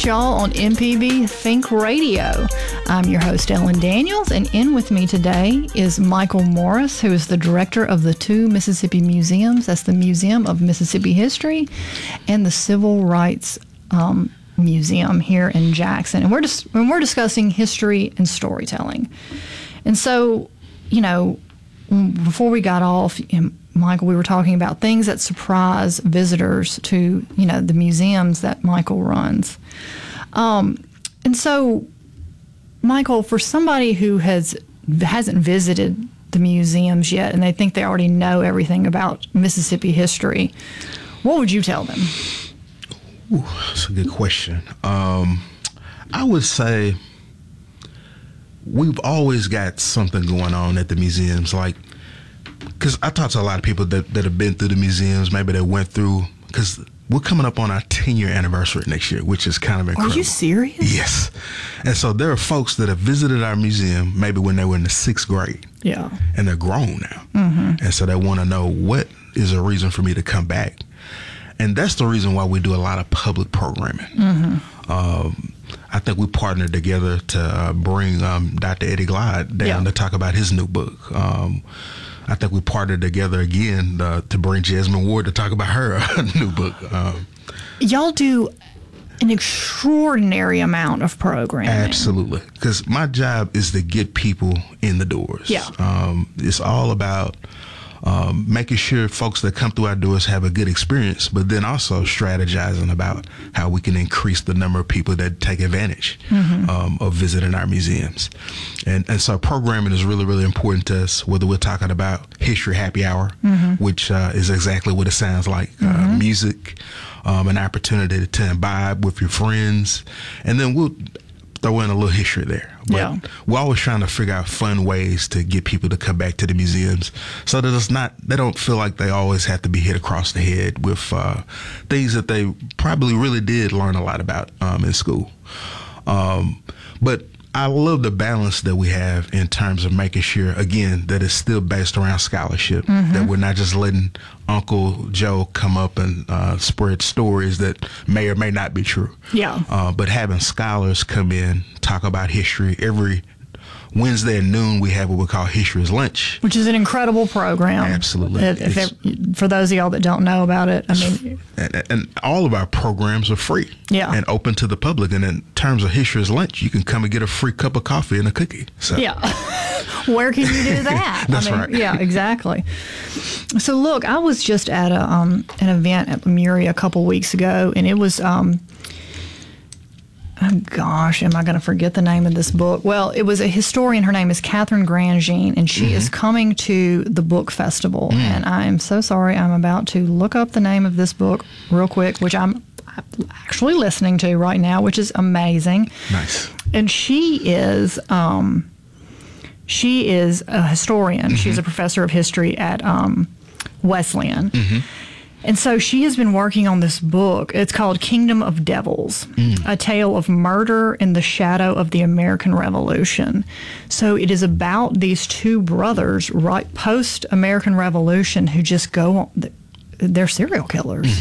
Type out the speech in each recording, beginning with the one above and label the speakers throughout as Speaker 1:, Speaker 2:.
Speaker 1: right, y'all, on MPB Think Radio. I'm your host, Ellen Daniels, and in with me today is Michael Morris, who is the director of the two Mississippi museums. That's the Museum of Mississippi History and the Civil Rights Museum here in Jackson. And we're discussing history and storytelling. And so, you know, before we got off, Michael, we were talking about things that surprise visitors to, you know, the museums that Michael runs. And so, Michael, for somebody who hasn't visited the museums yet and they think they already know everything about Mississippi history, what would you tell them?
Speaker 2: Ooh, that's a good question. I would say we've always got something going on at the museums, like, because I talk to a lot of people that have been through the museums, maybe they went through, because we're coming up on our 10-year anniversary next year, which is kind of incredible.
Speaker 1: Are you serious?
Speaker 2: Yes. And so there are folks that have visited our museum maybe when they were in the 6th grade.
Speaker 1: Yeah.
Speaker 2: And they're grown now.
Speaker 1: Mm-hmm.
Speaker 2: And so they want to know, what is a reason for me to come back? And that's the reason why we do a lot of public programming.
Speaker 1: Mm-hmm.
Speaker 2: I think we partnered together to bring Dr. Eddie Glide down to talk about his new book. I think we partnered together again to bring Jasmine Ward to talk about her new book.
Speaker 1: Y'all do an extraordinary amount of programming.
Speaker 2: Absolutely. Because my job is to get people in the doors.
Speaker 1: Yeah.
Speaker 2: It's all about making sure folks that come through our doors have a good experience, but then also strategizing about how we can increase the number of people that take advantage of visiting our museums. And so programming is really, really important to us, whether we're talking about History Happy Hour, which is exactly what it sounds like, music, an opportunity to imbibe with your friends, and then we'll throw in a little history there. But we're always trying to figure out fun ways to get people to come back to the museums so that they don't feel like they always have to be hit across the head with things that they probably really did learn a lot about in school. But I love the balance that we have in terms of making sure, again, that it's still based around scholarship, that we're not just letting Uncle Joe come up and spread stories that may or may not be true.
Speaker 1: Yeah.
Speaker 2: But having scholars come in, talk about history. Every Wednesday at noon, we have what we call History's Lunch,
Speaker 1: which is an incredible program.
Speaker 2: Absolutely.
Speaker 1: For those of y'all that don't know about it, I mean,
Speaker 2: and all of our programs are free.
Speaker 1: Yeah.
Speaker 2: And open to the public. And in terms of History's Lunch, you can come and get a free cup of coffee and a cookie. So.
Speaker 1: Yeah. Where can you do that?
Speaker 2: That's right.
Speaker 1: Yeah, exactly. So look, I was just at an event at Lemuria a couple weeks ago, and it was oh gosh, am I going to forget the name of this book? Well, it was a historian. Her name is Catherine Grandjean, and she is coming to the book festival. And I am so sorry. I'm about to look up the name of this book real quick, which I'm actually listening to right now, which is amazing.
Speaker 2: Nice.
Speaker 1: And she is a historian. She's a professor of history at Wesleyan. And so she has been working on this book. It's called Kingdom of Devils, A Tale of Murder in the Shadow of the American Revolution. So it is about these two brothers right post-American Revolution who just go on, they're serial killers.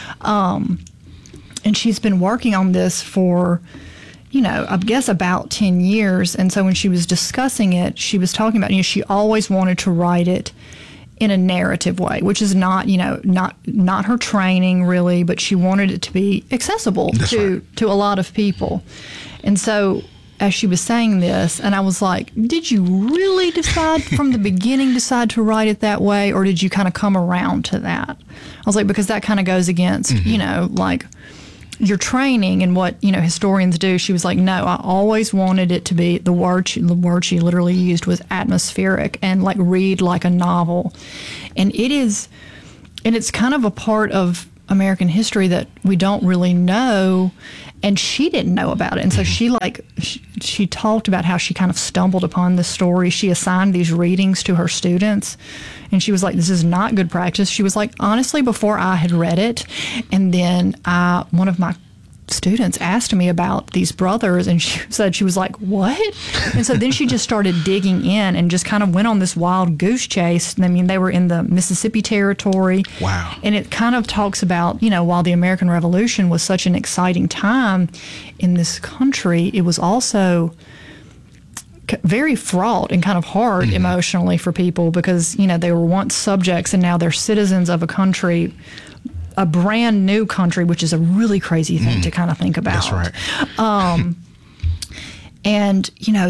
Speaker 1: And she's been working on this for, you know, I guess about 10 years. And so when she was discussing it, she was talking about, you know, she always wanted to write it in a narrative way, which is not, you know, not her training really, but she wanted it to be accessible to a lot of people. And so as she was saying this, and I was like, did you really decide from the beginning to write it that way, or did you kind of come around to that? I was like, because that kind of goes against, you know, like your training and what, you know, historians do. She was like, no, I always wanted it to be, the word she literally used was atmospheric and like read like a novel. And it's kind of a part of American history that we don't really know, and she didn't know about it. And so she talked about how she kind of stumbled upon this story. She assigned these readings to her students, and she was like, this is not good practice. She was like, honestly, before I had read it, and then one of my students asked me about these brothers, and she said, she was like, what? And so then she just started digging in and just kind of went on this wild goose chase. I mean, they were in the Mississippi Territory.
Speaker 2: Wow.
Speaker 1: And it kind of talks about, while the American Revolution was such an exciting time in this country, it was also very fraught and kind of hard emotionally for people because, they were once subjects and now they're citizens of a country, a brand new country, which is a really crazy thing to kind of think about.
Speaker 2: That's right.
Speaker 1: And,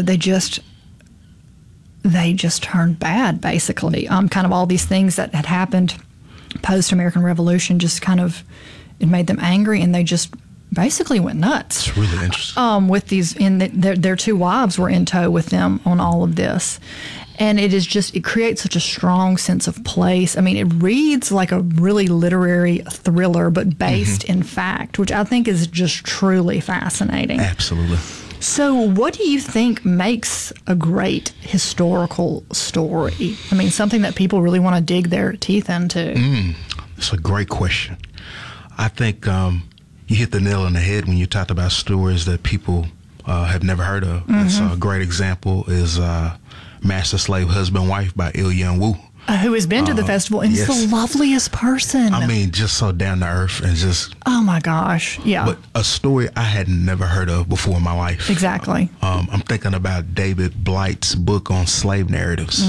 Speaker 1: they just turned bad, basically. Kind of all these things that had happened post-American Revolution just kind of, it made them angry, and they just basically went nuts.
Speaker 2: It's really interesting.
Speaker 1: With these, and their two wives were in tow with them on all of this. And it creates such a strong sense of place. I mean, it reads like a really literary thriller, but based in fact, which I think is just truly fascinating.
Speaker 2: Absolutely.
Speaker 1: So what do you think makes a great historical story? I mean, something that people really want to dig their teeth into.
Speaker 2: It's a great question. I think you hit the nail on the head when you talked about stories that people have never heard of. It's a great example is Master Slave Husband Wife by Il Young Woo.
Speaker 1: Who has been to the festival and is the loveliest person.
Speaker 2: I mean, just so down to earth and just...
Speaker 1: Oh, my gosh. Yeah.
Speaker 2: But a story I had never heard of before in my life.
Speaker 1: Exactly.
Speaker 2: I'm thinking about David Blight's book on slave narratives.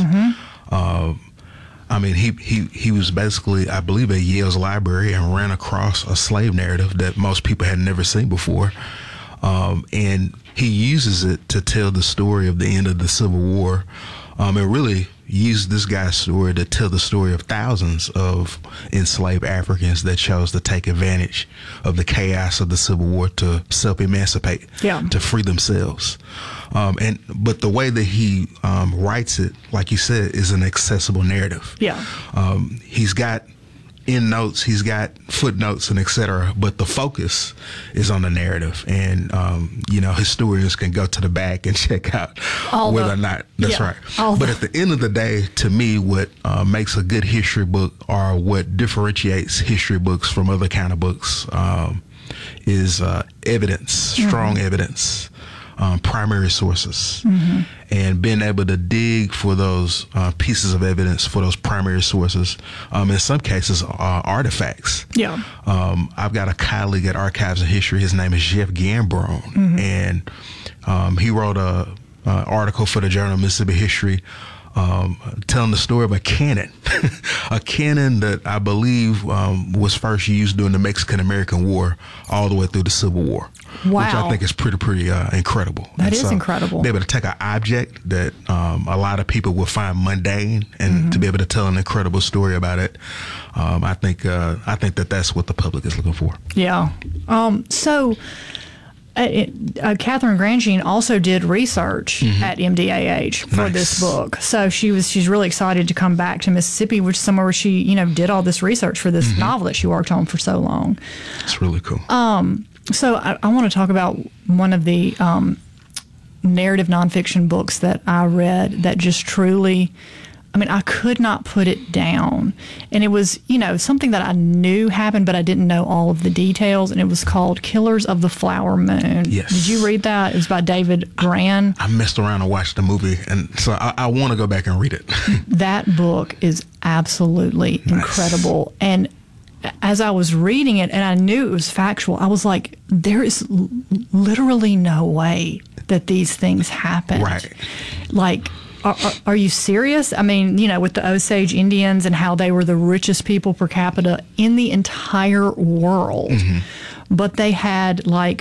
Speaker 2: I mean, he was basically, I believe, at Yale's library and ran across a slave narrative that most people had never seen before. And he uses it to tell the story of the end of the Civil War. And really used this guy's story to tell the story of thousands of enslaved Africans that chose to take advantage of the chaos of the Civil War to self-emancipate, to free themselves. But the way that he writes it, like you said, is an accessible narrative.
Speaker 1: Yeah.
Speaker 2: He's got endnotes, he's got footnotes, and etc. But the focus is on the narrative, and historians can go to the back and check out whether or not that's right. But at the end of the day, to me, what makes a good history book, or what differentiates history books from other kind of books, is evidence, strong evidence. Primary sources, and being able to dig for those pieces of evidence, for those primary sources, in some cases artifacts.
Speaker 1: Yeah.
Speaker 2: I've got a colleague at Archives of History. His name is Jeff Gambrone, and he wrote a article for the Journal of Mississippi History telling the story of a cannon, a cannon that I believe was first used during the Mexican-American War all the way through the Civil War.
Speaker 1: Wow.
Speaker 2: Which I think is pretty incredible.
Speaker 1: That is incredible.
Speaker 2: Be able to take an object that a lot of people will find mundane and to be able to tell an incredible story about it. I think that that's what the public is looking for.
Speaker 1: Yeah. So Catherine Grandjean also did research at MDAH for this book. So she's really excited to come back to Mississippi, which is somewhere where she, did all this research for this novel that she worked on for so long.
Speaker 2: It's really cool.
Speaker 1: So I want to talk about one of the narrative nonfiction books that I read that just truly, I could not put it down. And it was, something that I knew happened, but I didn't know all of the details. And it was called Killers of the Flower Moon.
Speaker 2: Yes.
Speaker 1: Did you read that? It was by David Grann.
Speaker 2: I messed around and watched the movie, and so I want to go back and read it.
Speaker 1: That book is absolutely incredible. And as I was reading it, and I knew it was factual, I was like, there is literally no way that these things happened.
Speaker 2: Right.
Speaker 1: Like, are you serious? With the Osage Indians and how they were the richest people per capita in the entire world. But they had, a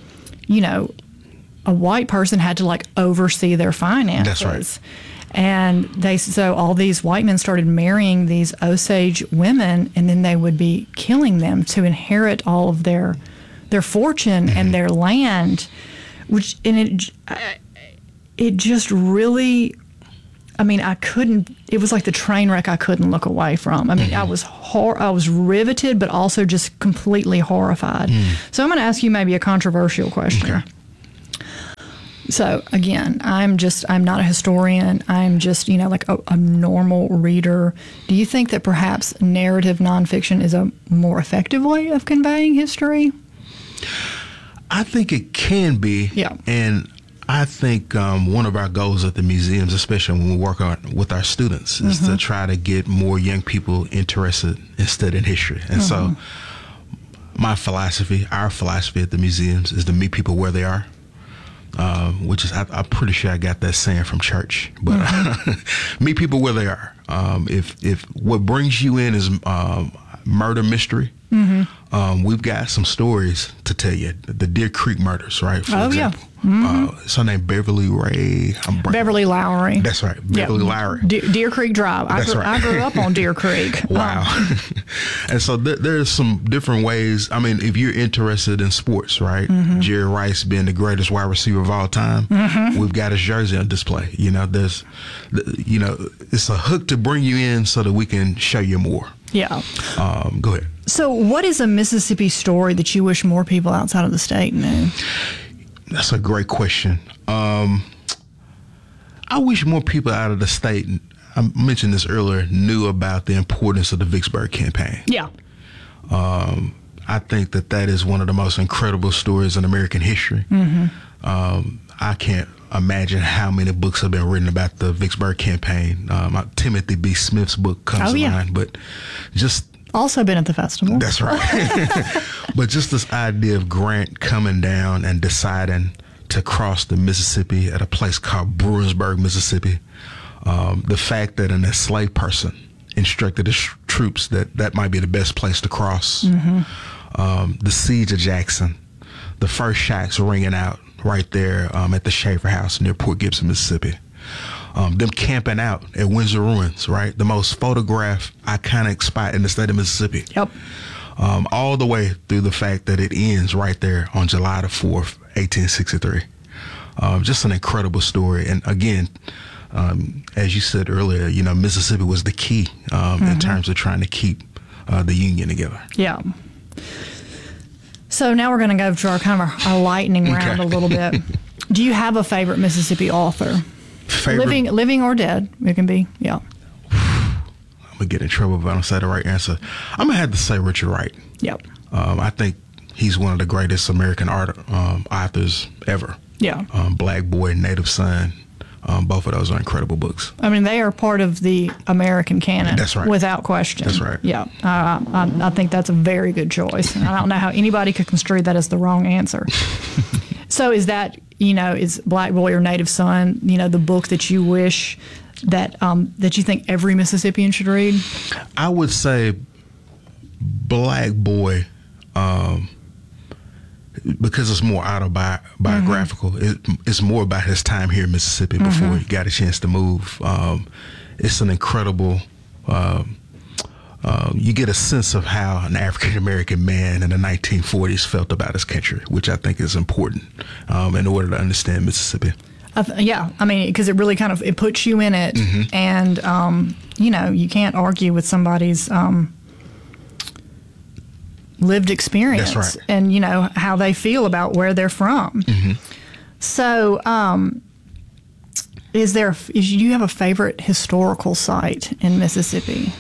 Speaker 1: white person had to, oversee their finances.
Speaker 2: That's right.
Speaker 1: And so all these white men started marrying these Osage women, and then they would be killing them to inherit all of their fortune and their land, it just really, I couldn't. It was like the train wreck I couldn't look away from. I was riveted, but also just completely horrified. So I'm going to ask you maybe a controversial question.
Speaker 2: Okay.
Speaker 1: So again, I'm not a historian. I'm just, a normal reader. Do you think that perhaps narrative nonfiction is a more effective way of conveying history?
Speaker 2: I think it can be.
Speaker 1: Yeah.
Speaker 2: And I think one of our goals at the museums, especially when we work with our students, is to try to get more young people interested in studying history. And so our philosophy at the museums is to meet people where they are. Which is, I'm pretty sure I got that saying from church, but meet people where they are. If what brings you in is murder mystery, we've got some stories to tell you. The Deer Creek murders, right? For example. It's her name Beverly Ray.
Speaker 1: Beverly Lowry.
Speaker 2: That's right, Beverly Lowry.
Speaker 1: Deer Creek Drive. I grew up on Deer Creek.
Speaker 2: Wow. And so there's some different ways. I mean, if you're interested in sports, right? Jerry Rice being the greatest wide receiver of all time, we've got his jersey on display. You know, it's a hook to bring you in so that we can show you more.
Speaker 1: Yeah.
Speaker 2: Go ahead.
Speaker 1: So what is a Mississippi story that you wish more people outside of the state knew?
Speaker 2: That's a great question. I wish more people out of the state, I mentioned this earlier, knew about the importance of the Vicksburg campaign.
Speaker 1: Yeah.
Speaker 2: I think that is one of the most incredible stories in American history. I can't imagine how many books have been written about the Vicksburg campaign. Timothy B. Smith's book comes to mind, but just
Speaker 1: also been at the festival.
Speaker 2: That's right. But just this idea of Grant coming down and deciding to cross the Mississippi at a place called Bruinsburg, Mississippi. The fact that an enslaved person instructed his troops that might be the best place to cross. The siege of Jackson, the first shots ringing out right there at the Schaefer House near Port Gibson, Mississippi. Them camping out at Windsor Ruins, right? The most photographed, iconic spot in the state of Mississippi.
Speaker 1: Yep.
Speaker 2: All the way through the fact that it ends right there on July the 4th, 1863. Just an incredible story. And again, as you said earlier, you know, Mississippi was the key in terms of trying to keep the Union together.
Speaker 1: Yeah. So now we're going to go to our kind of our lightning round a little bit. Do you have a favorite Mississippi author? Living or dead? It can be, yeah.
Speaker 2: I'm going to get in trouble if I don't say the right answer. I'm going to have to say Richard Wright.
Speaker 1: Yep.
Speaker 2: I think he's one of the greatest American authors ever.
Speaker 1: Yeah.
Speaker 2: Black Boy, Native Son. Both of those are incredible books.
Speaker 1: I mean, they are part of the American canon.
Speaker 2: That's right.
Speaker 1: Without question.
Speaker 2: That's right.
Speaker 1: Yeah. I think that's a very good choice. And I don't know how anybody could construe that as the wrong answer. So is that, you know, is Black Boy or Native Son, you know, the book that you wish that that you think every Mississippian should read?
Speaker 2: I would say Black Boy, because it's more autobiographical. It's more about his time here in Mississippi before he got a chance to move. It's an incredible. You get a sense of how an African American man in the 1940s felt about his country, which I think is important in order to understand Mississippi.
Speaker 1: Yeah, I mean, because it really kind of it puts you in it, and you know, you can't argue with somebody's lived experience.
Speaker 2: That's right.
Speaker 1: And you know how they feel about where they're from. So, do you have a favorite historical site in Mississippi?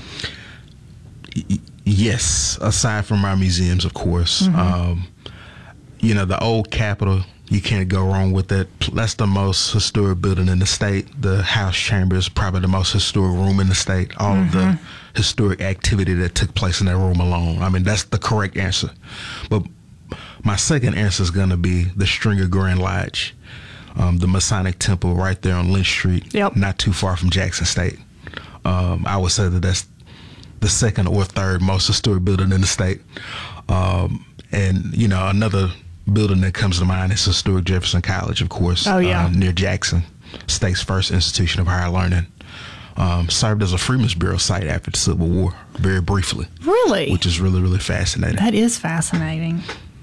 Speaker 2: Yes, aside from our museums, of course. You know, the old Capitol, you can't go wrong with that. That's the most historic building in the state. The House Chamber is probably the most historic room in the state. All of the historic activity that took place in that room alone. I mean, that's the correct answer. But my second answer is going to be the Stringer Grand Lodge, the Masonic Temple right there on Lynch Street, not too far from Jackson State. I would say that's the second or third most historic building in the state. And, you know, another building that comes to mind is historic Jefferson College, of course, near Jackson, state's first institution of higher learning. Served as a Freedmen's Bureau site after the Civil War, very briefly.
Speaker 1: Really?
Speaker 2: Which is really, really fascinating.
Speaker 1: That is fascinating.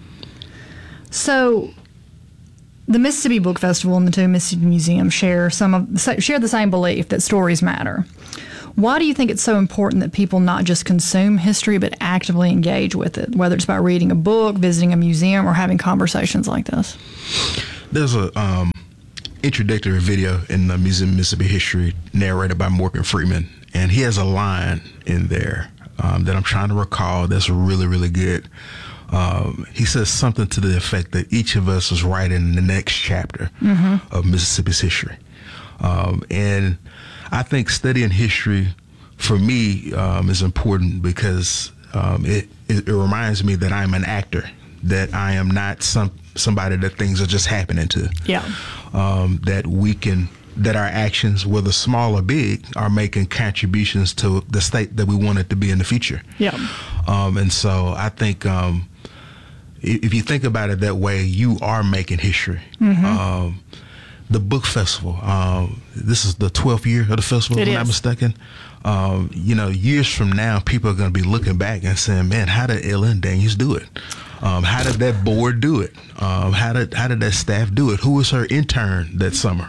Speaker 1: So, the Mississippi Book Festival and the two Mississippi Museums share the same belief that stories matter. Why do you think it's so important that people not just consume history, but actively engage with it, whether it's by reading a book, visiting a museum, or having conversations like this?
Speaker 2: There's a introductory video in the Museum of Mississippi History narrated by Morgan Freeman, and he has a line in there that I'm trying to recall that's really, really good. He says something to the effect that each of us is writing the next chapter of Mississippi's history. And I think studying history for me is important because it reminds me that I'm an actor, that I am not somebody that things are just happening to.
Speaker 1: Yeah.
Speaker 2: That our actions, whether small or big, are making contributions to the state that we want it to be in the future.
Speaker 1: Yeah.
Speaker 2: And so I think if you think about it that way, you are making history. The book festival, this is the 12th year of the festival, if I'm not mistaken. Years from now, people are going to be looking back and saying, man, how did Ellen Daniels do it? How did that board do it? How did that staff do it? Who was her intern that summer?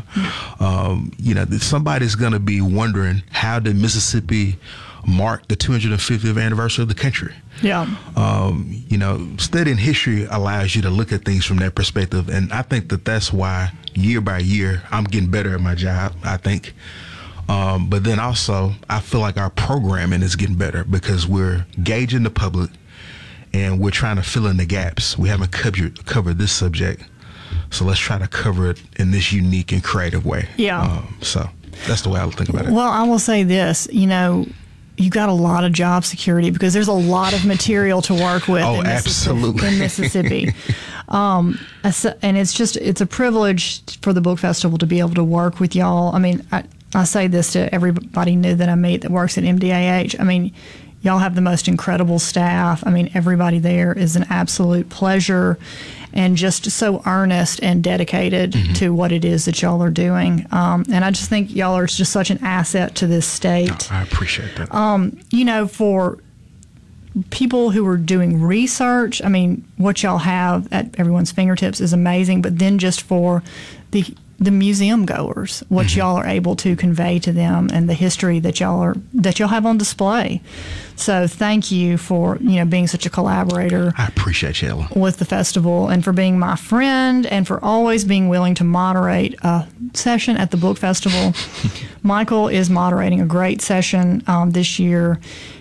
Speaker 2: Somebody's going to be wondering, how did Mississippi mark the 250th anniversary of the country?
Speaker 1: Yeah.
Speaker 2: Studying history allows you to look at things from that perspective, and I think that's why year by year I'm getting better at my job, I think. But then also, I feel like our programming is getting better because we're gauging the public and we're trying to fill in the gaps. We haven't covered this subject, so let's try to cover it in this unique and creative way.
Speaker 1: Yeah.
Speaker 2: So that's the way I would think about it.
Speaker 1: Well, I will say this, you got a lot of job security because there's a lot of material to work with in Mississippi. And it's a privilege for the book festival to be able to work with y'all. I mean, I say this to everybody new that I meet that works at MDAH. I mean, y'all have the most incredible staff. I mean, everybody there is an absolute pleasure and just so earnest and dedicated to what it is that y'all are doing. And I just think y'all are just such an asset to this state.
Speaker 2: I appreciate that.
Speaker 1: For people who are doing research, I mean, what y'all have at everyone's fingertips is amazing. But then just for the museum goers, what y'all are able to convey to them and the history that y'all have on display. So thank you for being such a collaborator.
Speaker 2: I appreciate you, Ella,
Speaker 1: with the festival, and for being my friend, and for always being willing to moderate a session at the book festival. Michael is moderating a great session this year.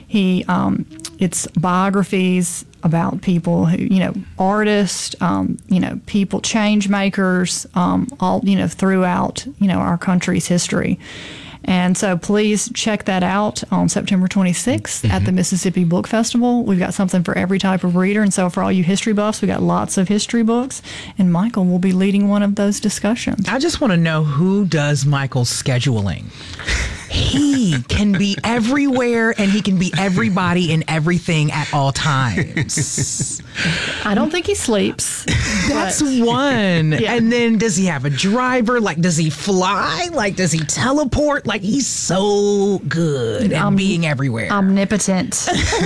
Speaker 1: It's biographies about people who, artists, people, change makers, all, throughout, our country's history. And so please check that out on September 26th at the Mississippi Book Festival. We've got something for every type of reader. And so for all you history buffs, we got lots of history books. And Michael will be leading one of those discussions.
Speaker 3: I just want to know, who does Michael's scheduling? He can be everywhere and he can be everybody and everything at all times.
Speaker 1: I don't think he sleeps.
Speaker 3: That's one. Yeah. And then does he have a driver? Like, does he fly? Like, does he teleport? Like, he's so good at being everywhere.
Speaker 1: Omnipotent.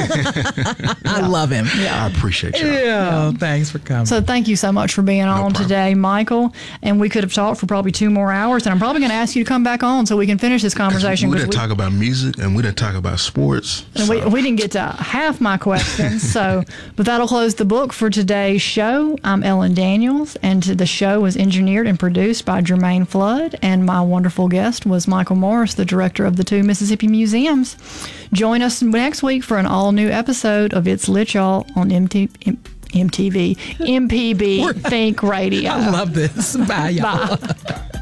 Speaker 3: I love him.
Speaker 2: Yeah. I appreciate you.
Speaker 3: Yeah. Thanks for coming.
Speaker 1: So thank you so much for being on today, Michael. And we could have talked for probably 2 more hours, and I'm probably going to ask you to come back on so we can finish this conversation.
Speaker 2: We didn't talk about music and we didn't talk about sports.
Speaker 1: And we didn't get to half my questions. But that'll close the book for today's show. I'm Ellen Daniels, and the show was engineered and produced by Jermaine Flood. And my wonderful guest was Michael Morris, the director of the 2 Mississippi Museums. Join us next week for an all-new episode of It's Lit, Y'all on MPB Think Radio.
Speaker 3: I love this. Bye, y'all.
Speaker 1: Bye.